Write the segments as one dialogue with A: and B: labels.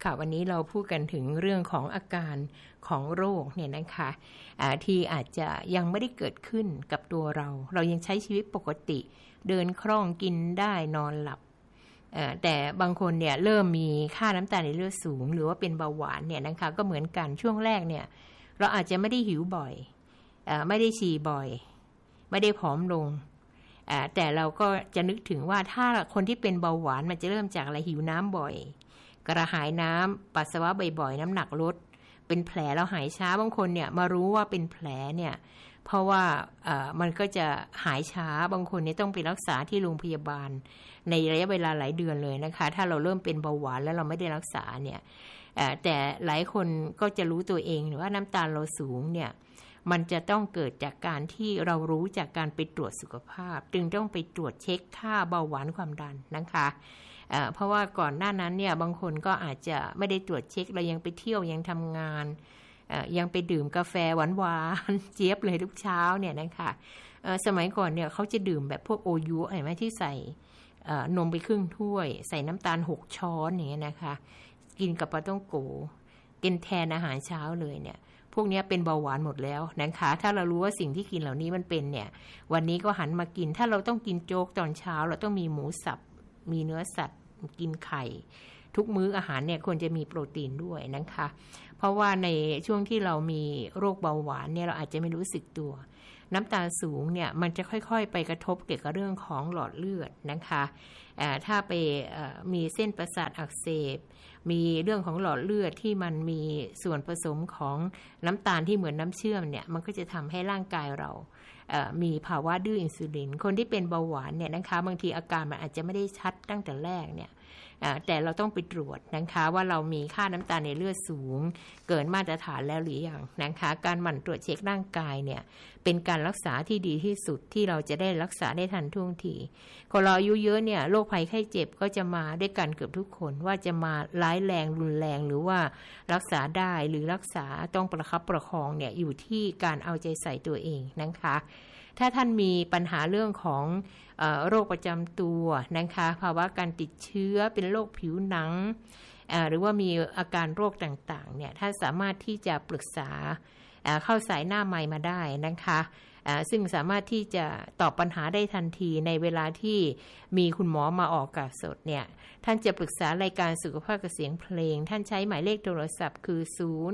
A: ค่ะวันนี้เราพูดกันถึงเรื่องของอาการของโรคเนี่ยนะคะที่อาจจะยังไม่ได้เกิดขึ้นกับตัวเรายังใช้ชีวิตปกติเดินคล่องกินได้นอนหลับแต่บางคนเนี่ยเริ่มมีค่าน้ำตาลในเลือดสูงหรือว่าเป็นเบาหวานเนี่ยนะคะก็เหมือนกันช่วงแรกเนี่ยเราอาจจะไม่ได้หิวบ่อยไม่ได้ฉี่บ่อยไม่ได้ผอมลงแต่เราก็จะนึกถึงว่าถ้าคนที่เป็นเบาหวานมันจะเริ่มจากอะไรหิวน้ำบ่อยกระหายน้ำปัสสาวะบ่อยๆน้ำหนักลดเป็นแผลแล้วหายช้าบางคนเนี่ยมารู้ว่าเป็นแผลเนี่ยเพราะว่ามันก็จะหายช้าบางคนเนี่ยต้องไปรักษาที่โรงพยาบาลในระยะเวลาหลายเดือนเลยนะคะถ้าเราเริ่มเป็นเบาหวานแล้วเราไม่ได้รักษาเนี่ยแต่หลายคนก็จะรู้ตัวเองหรือว่าน้ำตาลเราสูงเนี่ยมันจะต้องเกิดจากการที่เรารู้จากการไปตรวจสุขภาพจึงต้องไปตรวจเช็คค่าเบาหวานความดันนะคะเพราะว่าก่อนหน้านั้นเนี่ยบางคนก็อาจจะไม่ได้ตรวจเช็คเรายังไปเที่ยวยังทำงานยังไปดื่มกาแฟหวานๆเจี๊ยบเลยทุกเช้าเนี่ยนะคะสมัยก่อนเนี่ยเขาจะดื่มแบบพวกโอยุเห็นไหมที่ใส่นมไปครึ่งถ้วยใส่น้ำตาล6ช้อนอย่างเงี้ยนะคะกินกับปลาต้องโกกินแทนอาหารเช้าเลยเนี่ยพวกนี้เป็นเบาหวานหมดแล้วนะคะถ้าเรารู้ว่าสิ่งที่กินเหล่านี้มันเป็นเนี่ยวันนี้ก็หันมากินถ้าเราต้องกินโจ๊กตอนเช้าเราต้องมีหมูสับมีเนื้อสัตว์กินไข่ทุกมื้ออาหารเนี่ยควรจะมีโปรตีนด้วยนะคะเพราะว่าในช่วงที่เรามีโรคเบาหวานเนี่ยเราอาจจะไม่รู้สึกตัวน้ำตาลสูงเนี่ยมันจะค่อยๆไปกระทบเกี่ยวกับเรื่องของหลอดเลือดนะคะถ้าไปมีเส้นประสาทอักเสบมีเรื่องของหลอดเลือดที่มันมีส่วนผสมของน้ำตาลที่เหมือนน้ำเชื่อมเนี่ยมันก็จะทำให้ร่างกายเรามีภาวะดื้ออินซูลินคนที่เป็นเบาหวานเนี่ยนะคะบางทีอาการมันอาจจะไม่ได้ชัดตั้งแต่แรกเนี่ยแต่เราต้องไปตรวจนะคะว่าเรามีค่าน้ำตาลในเลือดสูงเกินมาตรฐานแล้วหรือยังนะคะการหมั่นตรวจเช็คร่างกายเนี่ยเป็นการรักษาที่ดีที่สุดที่เราจะได้รักษาได้ทันท่วงทีคนเราอายุเยอะเนี่ยโรคภัยไข้เจ็บก็จะมาด้วยกันเกือบทุกคนว่าจะมาร้ายแรงรุนแรงหรือว่ารักษาได้หรือรักษาต้องประคับประคองเนี่ยอยู่ที่การเอาใจใส่ตัวเองนะคะถ้าท่านมีปัญหาเรื่องของโรคประจำตัวนะคะภาวะการติดเชื้อเป็นโรคผิวหนังหรือว่ามีอาการโรคต่างๆเนี่ยท่านสามารถที่จะปรึกษาเข้าสายหน้าไมค์มาได้นะคะซึ่งสามารถที่จะตอบปัญหาได้ทันทีในเวลาที่มีคุณหมอมาออกอากาศสดเนี่ยท่านจะปรึกษารายการสุขภาพกับเสียงเพลงท่านใช้หมายเลขโทรศัพท์คือ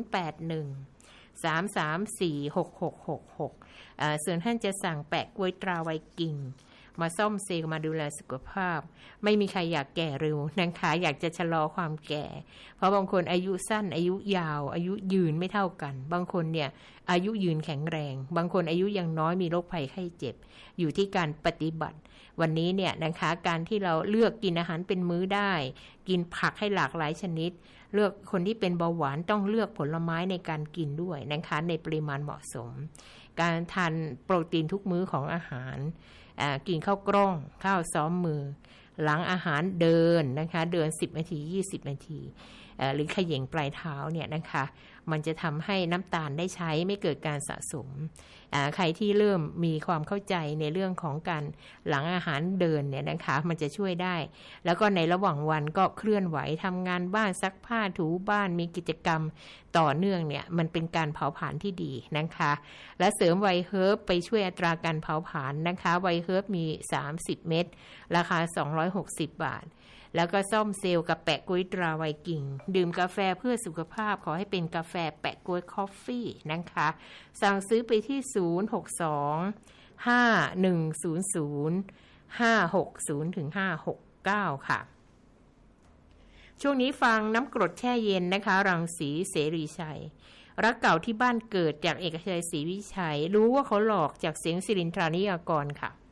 A: 081-334-6666ส่วนท่านจะสั่งแปะกล้วยตราไวกิ่งมาซ่อมเซลล์มาดูแลสุขภาพไม่มีใครอยากแก่เร็วนะคะอยากจะชะลอความแก่เพราะบางคนอายุสั้นอายุยาวอายุยืนไม่เท่ากันบางคนเนี่ยอายุยืนแข็งแรงบางคนอายุยังน้อยมีโรคภัยไข้เจ็บอยู่ที่การปฏิบัติวันนี้เนี่ยนะคะการที่เราเลือกกินอาหารเป็นมื้อได้กินผักให้หลากหลายชนิดเลือกคนที่เป็นเบาหวานต้องเลือกผลไม้ในการกินด้วยนะคะในปริมาณเหมาะสมการทานโปรตีนทุกมื้อของอาหารกินข้าวกล้องข้าวซ้อมมือหลังอาหารเดินนะคะเดิน10นาที20นาทีหรือเขย่งปลายเท้าเนี่ยนะคะมันจะทำให้น้ำตาลได้ใช้ไม่เกิดการสะสมใครที่เริ่มมีความเข้าใจในเรื่องของการหลังอาหารเดินเนี่ยนะคะมันจะช่วยได้แล้วก็ในระหว่างวันก็เคลื่อนไหวทำงานบ้านซักผ้าถูบ้านมีกิจกรรมต่อเนื่องเนี่ยมันเป็นการเผาผลาญที่ดีนะคะและเสริมไวเฮิร์บไปช่วยอัตราการเผาผลาญนะคะไวเฮิร์บมี30เม็ดราคา260 บาทแล้วก็ซ่อมเซลล์กับแปะกล้วยตราไวกิ่งดื่มกาแฟเพื่อสุขภาพขอให้เป็นกาแฟแปะกล้วยคอฟฟี่นะคะสั่งซื้อไปที่062-5100-560-569 ค่ะช่วงนี้ฟังน้ำกรดแช่เย็นนะคะรังสีเสรีชัยรักเก่าที่บ้านเกิดจากเอกชัยศรีวิชัยรู้ว่าเขาหลอกจากเสียงศิรินทรานิยากรค่ะ